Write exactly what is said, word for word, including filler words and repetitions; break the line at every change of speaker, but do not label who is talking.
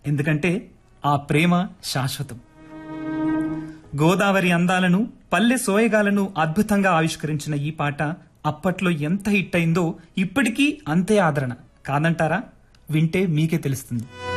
ఎందుకంటే ఆ ప్రేమ శాశ్వతం. గోదావరి అందాలను, పల్లె సోయగాలను అద్భుతంగా ఆవిష్కరించిన ఈ పాట అప్పట్లో ఎంత హిట్ అయిందో ఇప్పటికీ అంతే ఆదరణ. కాదంటారా? వింటే మీకే తెలుస్తుంది.